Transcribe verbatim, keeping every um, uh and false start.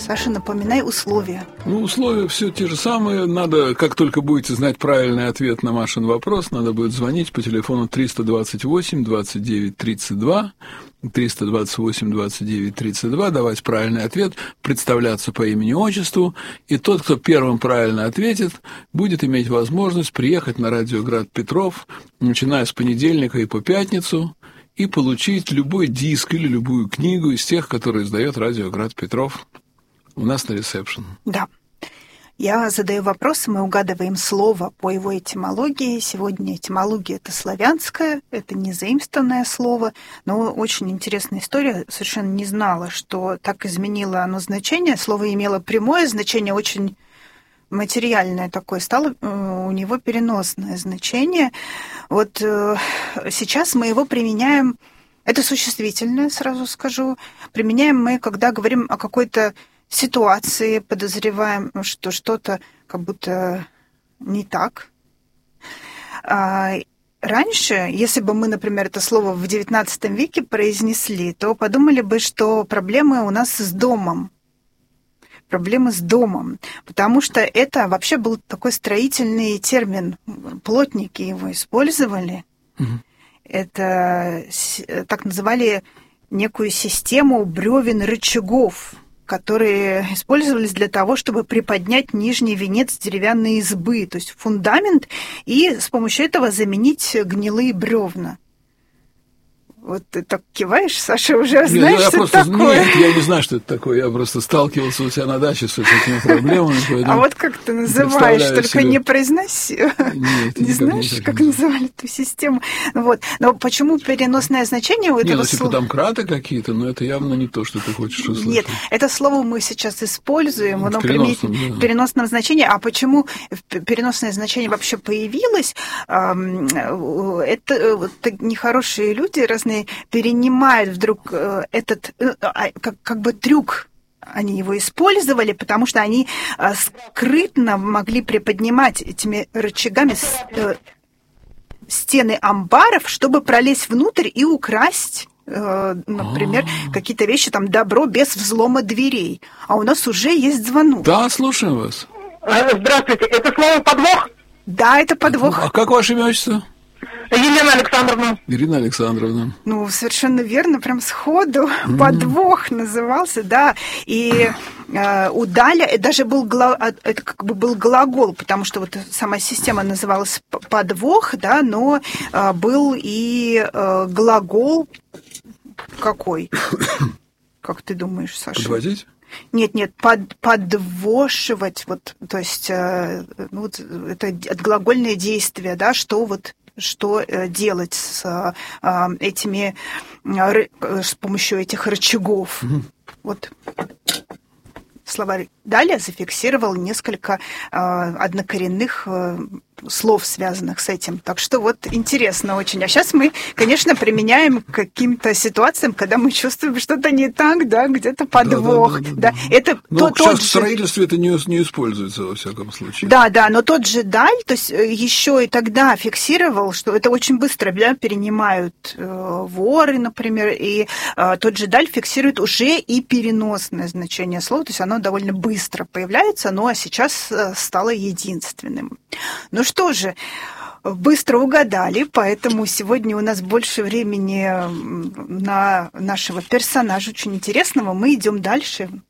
Саша, напоминай условия. Ну, условия все те же самые. Надо, как только будете знать правильный ответ на Машин вопрос, надо будет звонить по телефону триста двадцать восемь двадцать девять тридцать два, триста двадцать восемь двадцать девять тридцать два, давать правильный ответ, представляться по имени-отчеству, и тот, кто первым правильно ответит, будет иметь возможность приехать на радио Град Петров, начиная с понедельника и по пятницу, и получить любой диск или любую книгу из тех, которые издает радио Град Петров у нас на ресепшн. Да. Я задаю вопросы, мы угадываем слово по его этимологии. Сегодня этимология – это славянское, это не заимствованное слово, но очень интересная история. Совершенно не знала, что так изменило оно значение. Слово имело прямое значение, очень материальное такое, стало у него переносное значение. Вот сейчас мы его применяем, это существительное, сразу скажу, применяем мы, когда говорим о какой-то ситуации, подозреваем, что что-то как будто не так. А раньше, если бы мы, например, это слово в девятнадцатом веке произнесли, то подумали бы, что проблемы у нас с домом. Проблемы с домом, потому что это вообще был такой строительный термин. Плотники его использовали. Угу. Это так называли некую систему бревен рычагов, которые использовались для того, чтобы приподнять нижний венец деревянной избы, то есть фундамент, и с помощью этого заменить гнилые бревна. Вот ты так киваешь, Саша, уже нет, знаешь, что просто, это такое? Нет, я не знаю, что это такое. Я просто сталкивался у себя на даче с этими проблемами. А вот как ты называешь, только себе. не произноси. Нет, не знаешь, не как называли эту систему? Вот. Но почему переносное значение у этого слова? Нет, ну, типа там краты какие-то, но это явно не то, что ты хочешь услышать. Нет, это слово мы сейчас используем, оно имеет да. в переносном значении. А почему переносное значение вообще появилось? Это вот, нехорошие люди разные перенимают вдруг этот как, как бы трюк. Они его использовали, потому что они скрытно могли приподнимать этими рычагами стены амбаров, чтобы пролезть внутрь и украсть, например, А-а-а. какие-то вещи, там, добро без взлома дверей. А у нас уже есть звонок. Да, слушаем вас. Здравствуйте, это слово подвох? Да, это подвох. А как ваше имя, отчество? Елена Александровна. Ирина Александровна. Ну, совершенно верно, прям сходу. Mm-hmm. Подвох назывался, да. И э, у Даля даже был, гла... это как бы был глагол, потому что вот сама система называлась подвох, да, но э, был и э, глагол какой? Как ты думаешь, Саша? Подвозить? Нет, нет, под, подвошивать, вот, то есть, э, ну, вот, это отглагольное действие, да, что вот что делать с э, этими, э, с помощью этих рычагов. Mm-hmm. Вот. Словарь Даля зафиксировал несколько э, однокоренных э, слов, связанных с этим. Так что вот интересно очень. А сейчас мы, конечно, применяем к каким-то ситуациям, когда мы чувствуем что-то не так, да, где-то подвох. Да, да, да, да. Да. Это но то, сейчас тот в же... строительстве это не, не используется, во всяком случае. Да, да, но тот же Даль, то есть еще и тогда фиксировал, что это очень быстро, да, перенимают э, воры, например, и э, тот же Даль фиксирует уже и переносное значение слова, то есть оно довольно быстро появляется, но сейчас э, стало единственным. Ну что же, быстро угадали, поэтому сегодня у нас больше времени на нашего персонажа, очень интересного. Мы идем дальше.